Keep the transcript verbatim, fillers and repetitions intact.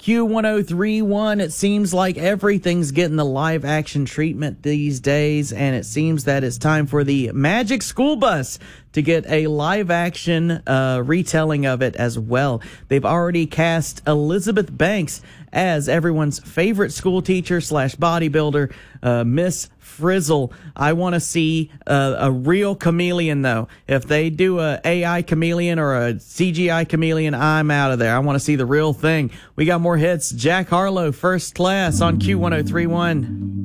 Q one oh three point one, it seems like everything's getting the live action treatment these days, and it seems that it's time for the Magic School Bus to get a live action uh, retelling of it as well. They've already cast Elizabeth Banks as everyone's favorite school teacher slash bodybuilder, uh, Miss Frizzle. I want to see uh, a real chameleon, though. If they do a AI chameleon or a C G I chameleon, I'm out of there. I want to see the real thing. We got more hits. Jack Harlow, First Class on Q one oh three point one.